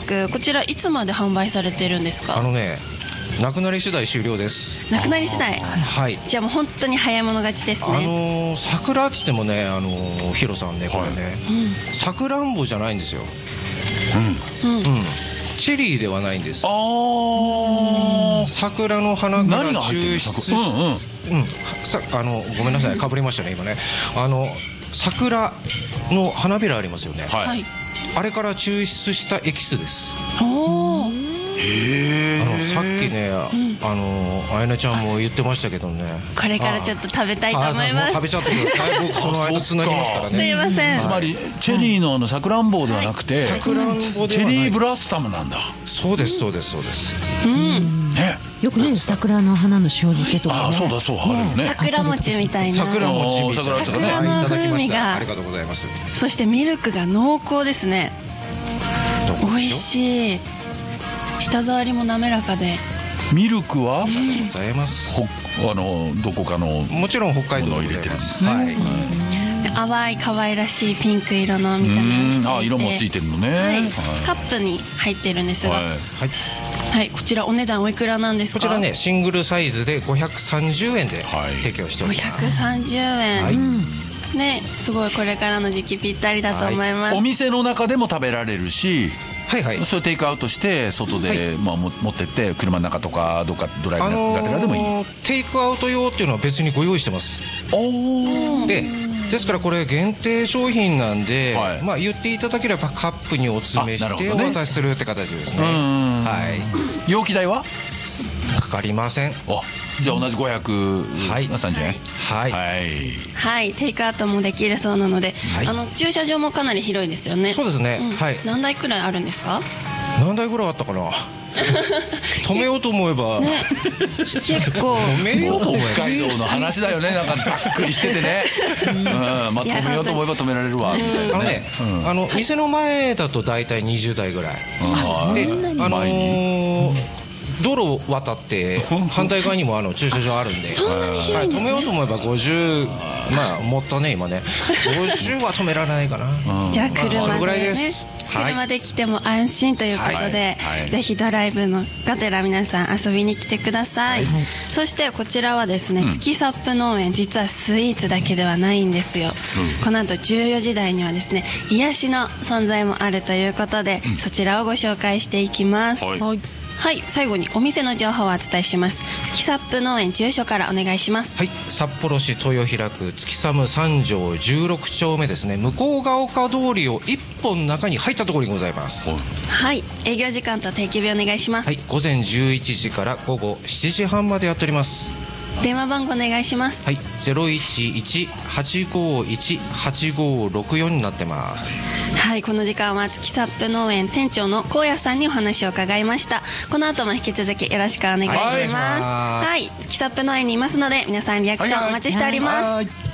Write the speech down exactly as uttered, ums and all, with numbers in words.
ク、こちらいつまで販売されてるんですか？ あのね、なくなり次第終了です。 なくなり次第。 はい。 じゃあもう本当に早い者勝ちですね。 あのー、桜っつってもね、あのー、ヒロさんね、これね、さくらんぼじゃないんですよ。うん、うん、チェリーではないんです。ああ、桜の花から抽出し、うんうん、さあのごめんなさい、かぶりましたね今ね。あの桜の花びらありますよね、はい、あれから抽出したエキスです。おー、へあのさっきね、うん、あのあやねちゃんも言ってましたけどね、 これからちょっと食べたいと思います。 食べちゃってください。僕その間つなぎますからね。 すいません。 つまりチェリーのあのさくらんぼではなくて、 さくらんぼではない、 チェリーブラッサムなんだ。 そうですそうですそうです。 うん。 ね、よくね、桜の花の塩漬けとかね。 あ、そうだそう、あるよね。 桜餅みたいな。 桜餅みたいな。 桜の風味が。 ありがとうございます。 そしてミルクが濃厚ですね。美味しい。舌触りも滑らかで。 ミルクは、 ありがとうございます。 あのどこかのもちろん北海道入れてるんですね。 はい。淡い可愛らしいピンク色の見た目をしていて、 あ、色もついてるのね。はい。 カップに入ってるんですが、はい。はい、こちらお値段おいくらなんですか？ こちらね、シングルサイズでごひゃくさんじゅうえんで提供しております。 ごひゃくさんじゅうえん。はい。ね、すごいこれからの時期ぴったりだと思います。 お店の中でも食べられるし。 はいはい、 それテイクアウトして外で、はい、まあ、持ってって車の中とかどっかドライブがてらでもいい、あのー、 テイクアウト用っていうのは別にご用意してます。おでですからこれ限定商品なんで、はい、まあ、言っていただければカップにお詰めしてお渡しするって形ですね。はい、 容器代はかかりません。 あ、じゃあ同じごひゃくさんじゅうえん。 はいはい、 はい、テイクアウトもできるそうなので、はい、あの駐車場もかなり広いですよね。 そうですね、うん、はい。 何台くらいあるんですか？ 何台くらいあったかな。止めようと思えば、ね、 結構止めようと思えば北海道の話だよね。なんかざっくりしててね、うん、まあ、止めようと思えば止められるわみたいなね。 あのね、うん、あの店の前だと大体にじゅうだいぐらい、うん、で、あのー道路を渡って反対側にもあの駐車場あるんで、 そんなに広いんですね。 止めようと思えばごじゅう、まあ持ったね今ね、ごじゅうは止められないかな。 じゃあ車でね、 それぐらいです。 車で来ても安心ということで、はいはい、ぜひドライブのがてら皆さん遊びに来てください。はい、そしてこちらはですね、うん、月サップ農園、実はスイーツだけではないんですよ。うん、この後じゅうよじ台にはですね、癒しの存在もあるということで、うん、そちらをご紹介していきます。はいはい、はい、最後にお店の情報をお伝えします。月サップ農園住所からお願いします。 はい、札幌市豊平区月寒三条じゅうろくちょうめですね。向ヶ丘通りを一本中に入ったところにございます。 はい、営業時間と定休日お願いします。 はい、午前じゅういちじから午後しちじはんまでやっております。 電話番号お願いします。 はい、ゼロいちいち はちごいち はちごろくよんになってます。 はい、この時間は月サップ農園店長の高野さんにお話を伺いました。この後も引き続きよろしくお願いします。はい、はい、月サップ農園にいますので皆さんリアクションお待ちしております。はいはいはい。